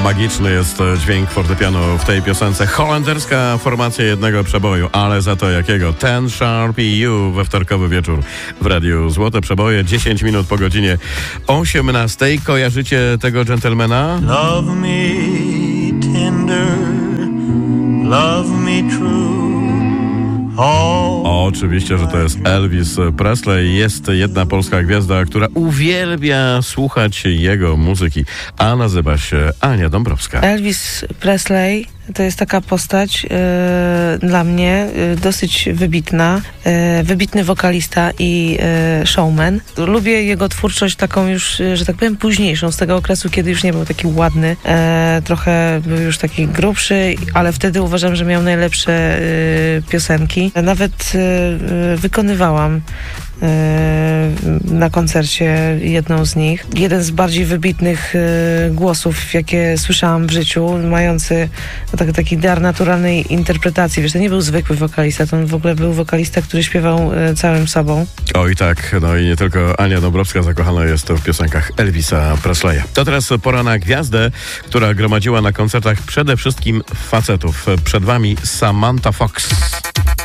Magiczny jest dźwięk fortepianu w tej piosence. Holenderska formacja jednego przeboju, ale za to jakiego? Ten Sharp You we wtorkowy wieczór w Radiu Złote Przeboje. 10 minut po godzinie 18. Kojarzycie tego dżentelmena? Love me tender, love me true. Oczywiście, że to jest Elvis Presley. Jest jedna polska gwiazda, która uwielbia słuchać jego muzyki, a nazywa się Ania Dąbrowska. Elvis Presley to jest taka postać dla mnie dosyć wybitna, wybitny wokalista i showman. Lubię jego twórczość taką już, że tak powiem, późniejszą, z tego okresu, kiedy już nie był taki ładny, trochę był już taki grubszy, ale wtedy uważam, że miał najlepsze piosenki. Nawet wykonywałam na koncercie jedną z nich. Jeden z bardziej wybitnych głosów, jakie słyszałam w życiu, mający taki dar naturalnej interpretacji. Wiesz, to nie był zwykły wokalista, to on w ogóle był wokalista, który śpiewał całym sobą. Oj tak, no i nie tylko Ania Dąbrowska zakochana jest w piosenkach Elvisa Presleya. To teraz pora na gwiazdę, która gromadziła na koncertach przede wszystkim facetów. Przed wami Samantha Fox.